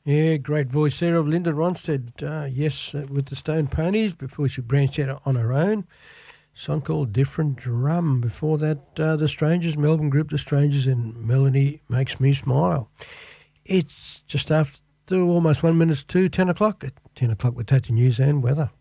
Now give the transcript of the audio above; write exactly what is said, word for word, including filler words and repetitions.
Yeah, great voice there of Linda Ronstadt. Uh, yes, uh, with the Stone Ponies before she branched out on her own. Song called Different Drum. Before that, uh, The Strangers, Melbourne group The Strangers, and Melanie Makes Me Smile. It's just after almost one minute to ten o'clock. At ten o'clock with Tatty News and Weather.